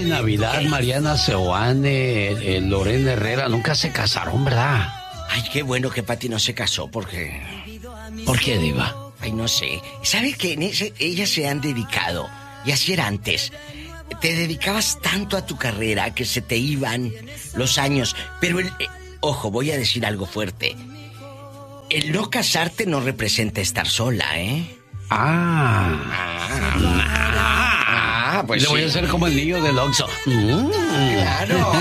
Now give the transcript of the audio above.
Pati Navidad, Mariana Seoane, Lorena Herrera, nunca se casaron, ¿verdad? Ay, qué bueno que Pati no se casó, porque... ¿Por qué, diva? Ay, no sé. ¿Sabes que ellas se han dedicado? Y así era antes. Te dedicabas tanto a tu carrera que se te iban los años. Pero ojo, voy a decir algo fuerte. El no casarte no representa estar sola, ¿eh? Pues le voy a hacer como el niño del Oxxo. Claro.